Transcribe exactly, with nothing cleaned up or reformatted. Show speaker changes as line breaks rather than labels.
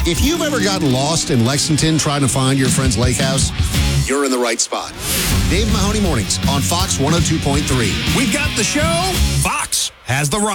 If you've ever gotten lost in Lexington trying to find your friend's lake house, you're in the right spot. Dave Mahoney Mornings on Fox one oh two point three.
We've got the show. Fox has the rock.